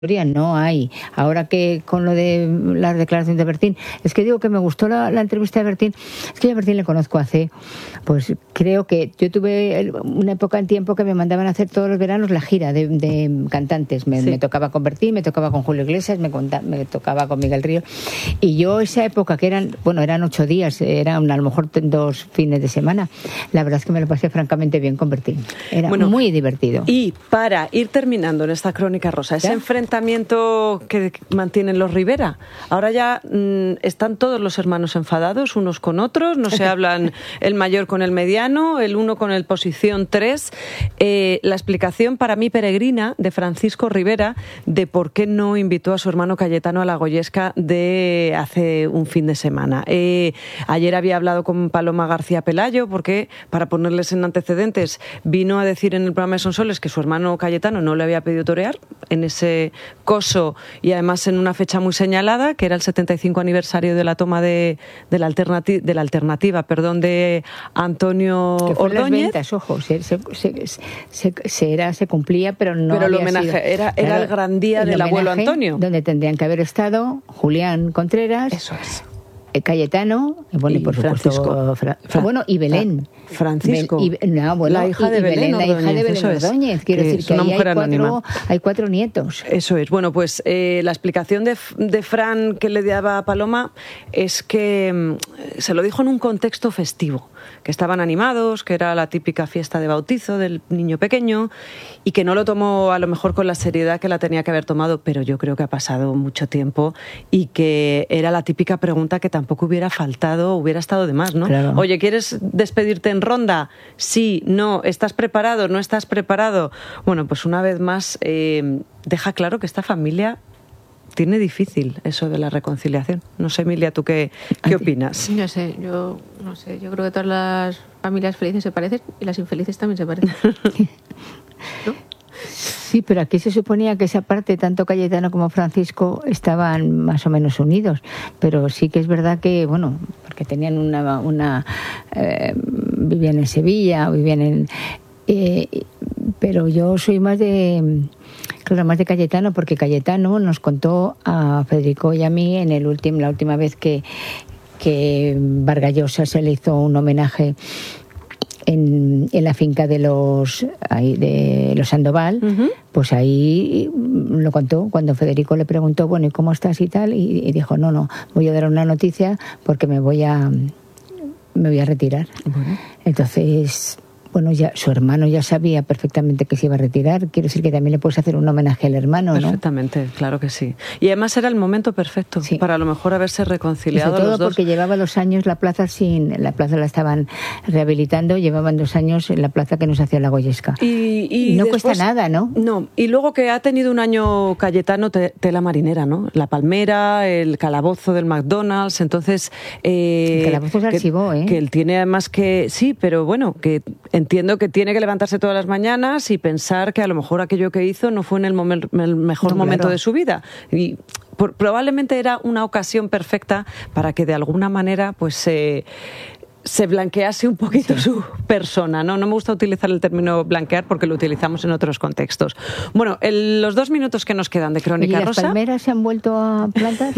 no hay. Ahora que con lo de la declaración de Bertín, es que digo que me gustó la entrevista de Bertín. Es que yo a Bertín le conozco hace, pues creo que yo tuve una época en tiempo que me mandaban a hacer todos los veranos la gira de cantantes. Me tocaba con Bertín, me tocaba con Julio Iglesias, me tocaba con Miguel Ríos. Y yo esa época que eran 8 días, eran a lo mejor 2 fines de semana, la verdad es que me lo pasé francamente bien con Bertín. Era muy divertido. Y para ir terminando en esta crónica rosa, ese enfrentamiento que mantienen los Rivera. Ahora ya están todos los hermanos enfadados unos con otros, no se hablan el mayor con el mediano, el uno con el posición 3. La explicación para mí peregrina de Francisco Rivera de por qué no invitó a su hermano Cayetano a la Goyesca de hace un fin de semana. Ayer había hablado con Paloma García Pelayo porque, para ponerles en antecedentes, vino a decir en el programa de Sonsoles que su hermano Cayetano no le había pedido torear en ese coso y además en una fecha muy señalada, que era el 75 aniversario de la toma de la alternativa de Antonio que fue Ordóñez. Las ventas, ojo, se cumplía, pero no pero el había homenaje sido, era el gran día del abuelo Antonio, donde tendrían que haber estado Julián Contreras, eso es, Cayetano, y por supuesto y Belén. Francisco, la hija de Belén Ordóñez. Quiero decir que ahí hay 4 nietos. Eso es. Bueno, pues la explicación de Fran que le daba a Paloma es que se lo dijo en un contexto festivo, que estaban animados, que era la típica fiesta de bautizo del niño pequeño y que no lo tomó a lo mejor con la seriedad que la tenía que haber tomado, pero yo creo que ha pasado mucho tiempo y que era la típica pregunta que tampoco hubiera estado de más, ¿no? Claro. Oye, ¿quieres despedirte en ronda? Sí, no, ¿estás preparado? ¿No estás preparado? Bueno, pues una vez más deja claro que esta familia tiene difícil eso de la reconciliación. No sé, Emilia, ¿tú qué opinas? Yo creo que todas las familias felices se parecen y las infelices también se parecen. ¿No? Sí, pero aquí se suponía que esa parte, tanto Cayetano como Francisco, estaban más o menos unidos. Pero sí que es verdad que, porque tenían vivían en Sevilla, pero yo soy más de Cayetano, porque Cayetano nos contó a Federico y a mí en la última vez que Vargas Llosa se le hizo un homenaje en la finca de los Sandoval. Uh-huh. Pues ahí lo contó cuando Federico le preguntó, ¿y cómo estás y tal? Y dijo, no, voy a dar una noticia porque me voy a retirar. Uh-huh. Entonces, ya su hermano ya sabía perfectamente que se iba a retirar. Quiero decir que también le puedes hacer un homenaje al hermano, ¿no? Perfectamente, claro que sí. Y además era el momento perfecto para a lo mejor haberse reconciliado. Y sobre todo los dos. Porque llevaba 2 años la plaza la plaza la estaban rehabilitando, llevaban 2 años en la plaza que nos hacía la Goyesca. Y no después, cuesta nada, ¿no? No, y luego que ha tenido un año Cayetano tela marinera, ¿no? La palmera, el calabozo del McDonald's, entonces... el calabozo se archivó, ¿eh? Que él tiene además que... Sí, pero que... Entiendo que tiene que levantarse todas las mañanas y pensar que a lo mejor aquello que hizo no fue en el mejor momento de su vida. Y probablemente era una ocasión perfecta para que de alguna manera se blanquease un poquito su persona, ¿no? No me gusta utilizar el término blanquear porque lo utilizamos en otros contextos. Bueno, los 2 minutos que nos quedan de Crónica Rosa... ¿Y las palmeras se han vuelto a plantar?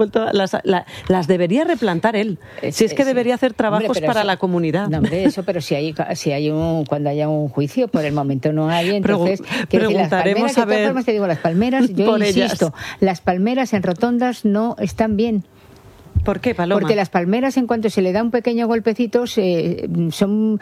Las debería replantar él. Si es que debería hacer trabajos para la comunidad. No, hombre, pero cuando haya un juicio, por el momento no hay, entonces... Preguntaremos a ver... De todas formas te digo, las palmeras, yo insisto, las palmeras en rotondas no están bien. ¿Por qué, Paloma? Porque las palmeras, en cuanto se le da un pequeño golpecito, son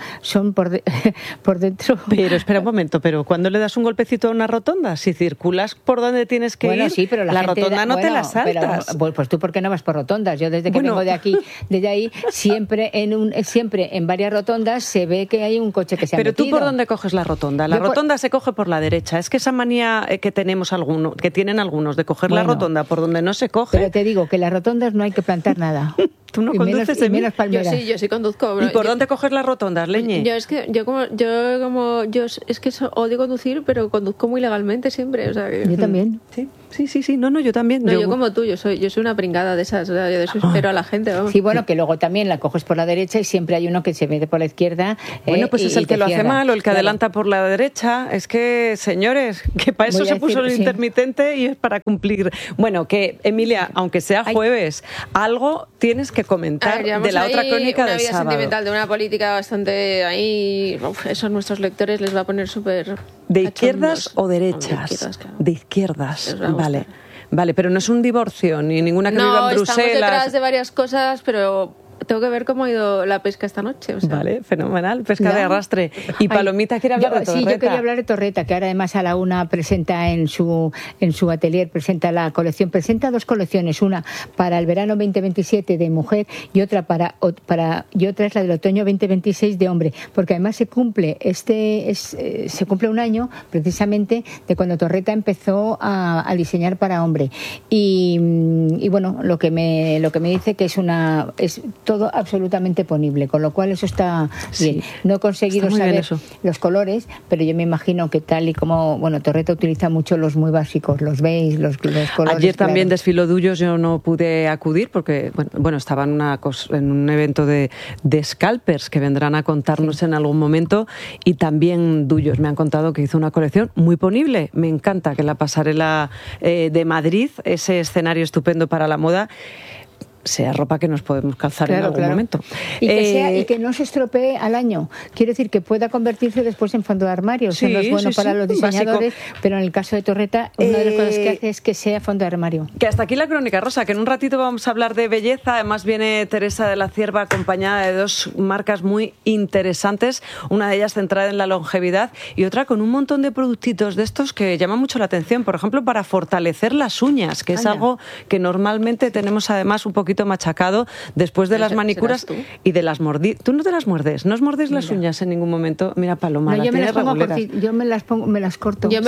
por dentro... Pero espera un momento, pero ¿cuándo le das un golpecito a una rotonda? Si circulas por donde tienes que ir, sí, pero la rotonda no te la saltas. Pero, pues tú, ¿por qué no vas por rotondas? Yo desde que vengo desde ahí, siempre en varias rotondas se ve que hay un coche que se ha metido. Pero tú, ¿por dónde coges la rotonda? La rotonda se coge por la derecha. Es que esa manía que tienen algunos de coger la rotonda por donde no se coge... Pero te digo que las rotondas no hay que plantar nada. Tú no conduces, menos palmera. Yo sí conduzco. ¿Y por dónde coges las rotondas, Leñe? Yo es que odio conducir, pero conduzco muy legalmente siempre. O sea que, yo también. Sí. No, yo también. No, yo como tú, yo soy una pringada de esas. O sea, yo de eso espero a la gente. Vamos. Sí, bueno, que luego también la coges por la derecha y siempre hay uno que se mete por la izquierda. Bueno, pues es el que lo hace mal o el que adelanta por la derecha. Es que, señores, que para eso se puso el intermitente y es para cumplir. Bueno, que Emilia, aunque sea jueves, algo tienes que comentar de la otra crónica del sábado. Una vida sentimental de una política bastante ahí. Eso a nuestros lectores les va a poner súper. ¿De izquierdas o derechas? No, de izquierdas, claro. De izquierdas, vale, pero no es un divorcio ni ninguna que viva en Bruselas. No, estamos detrás de varias cosas, pero tengo que ver cómo ha ido la pesca esta noche. O sea. Vale, fenomenal, pesca de arrastre. Y Palomita quiere hablar de Torreta. Sí, yo quería hablar de Torreta, que ahora además a la una presenta en su atelier, presenta la colección, presenta 2 colecciones, una para el verano 2027 de mujer y otra y otra es la del otoño 2026 de hombre, porque además se cumple un año precisamente de cuando Torreta empezó a diseñar para hombre. Y bueno, lo que me dice que es todo absolutamente ponible, con lo cual eso está bien. No he conseguido saber los colores, pero yo me imagino que tal y como, Torreta utiliza mucho los muy básicos, los beige, los colores. Ayer también desfiló Dullos, yo no pude acudir porque, estaba en un evento de scalpers que vendrán a contarnos en algún momento, y también Dullos me han contado que hizo una colección muy ponible. Me encanta que la pasarela de Madrid, ese escenario estupendo para la moda, sea ropa que nos podemos calzar en algún momento. Y que no se estropee al año. Quiero decir que pueda convertirse después en fondo de armario. Eso no es bueno para los diseñadores, pero en el caso de Torreta, una de las cosas que hace es que sea fondo de armario. Que hasta aquí la crónica rosa, que en un ratito vamos a hablar de belleza. Además viene Teresa de la Cierva acompañada de 2 marcas muy interesantes, una de ellas centrada en la longevidad y otra con un montón de productitos de estos que llaman mucho la atención. Por ejemplo, para fortalecer las uñas, que es algo que normalmente tenemos además un poquito machacado después de las manicuras y de las mordidas. ¿Tú no te las muerdes? ¿No os mordéis las uñas en ningún momento? Mira, Paloma, yo me las corto. Yo me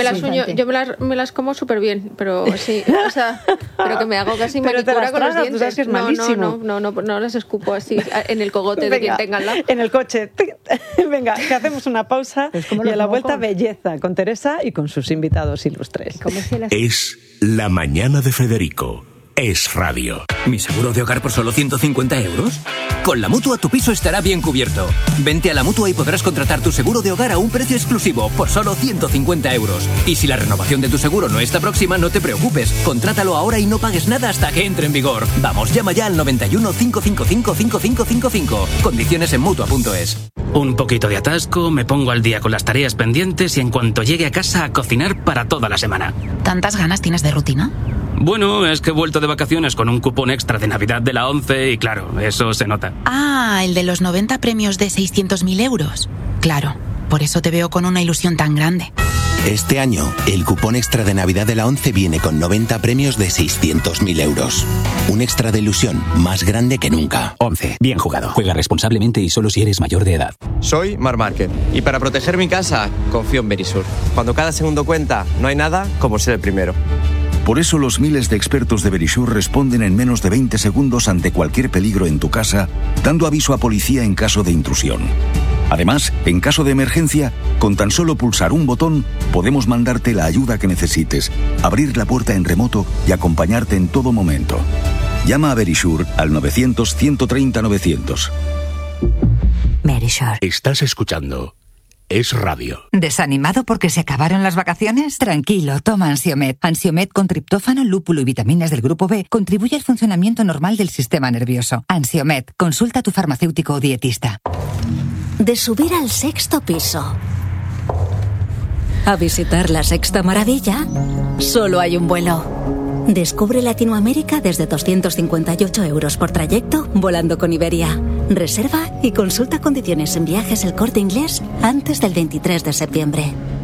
las como súper bien, pero sí, pero que me hago casi manicura con los dientes. ¿Tú sabes que es malísimo? No las escupo así en el cogote de quien tenga al lado. En el coche. Venga, que hacemos una pausa y a la vuelta belleza con Teresa y con sus invitados ilustres. Es La Mañana de Federico. Es radio. ¿Mi seguro de hogar por solo 150 euros? Con la Mutua tu piso estará bien cubierto. Vente a la Mutua y podrás contratar tu seguro de hogar a un precio exclusivo por solo 150 euros. Y si la renovación de tu seguro no está próxima, no te preocupes. Contrátalo ahora y no pagues nada hasta que entre en vigor. Vamos, llama ya al 91 555 5555. Condiciones en Mutua.es. Un poquito de atasco, me pongo al día con las tareas pendientes y en cuanto llegue a casa a cocinar para toda la semana. ¿Tantas ganas tienes de rutina? Bueno, es que he vuelto de vacaciones con un cupón extra de Navidad de la 11 y claro, eso se nota. Ah, el de los 90 premios de 600.000 euros. Claro, por eso te veo con una ilusión tan grande. Este año, el cupón extra de Navidad de la 11 viene con 90 premios de 600.000 euros. Un extra de ilusión más grande que nunca. 11. Bien jugado. Juega responsablemente y solo si eres mayor de edad. Soy Marc Márquez y para proteger mi casa, confío en Verisur. Cuando cada segundo cuenta, no hay nada como ser el primero. Por eso los miles de expertos de Verisur responden en menos de 20 segundos ante cualquier peligro en tu casa, dando aviso a policía en caso de intrusión. Además, en caso de emergencia, con tan solo pulsar un botón, podemos mandarte la ayuda que necesites, abrir la puerta en remoto y acompañarte en todo momento. Llama a Verisur al 900-130-900. Verisur. Estás escuchando Es Radio. ¿Desanimado porque se acabaron las vacaciones? Tranquilo, toma Ansiomed. Ansiomed con triptófano, lúpulo y vitaminas del grupo B contribuye al funcionamiento normal del sistema nervioso. Ansiomed, consulta a tu farmacéutico o dietista. De subir al 6º piso a visitar la Sexta Maravilla, solo hay un vuelo. Descubre Latinoamérica desde 258 euros por trayecto volando con Iberia. Reserva y consulta condiciones en Viajes El Corte Inglés antes del 23 de septiembre.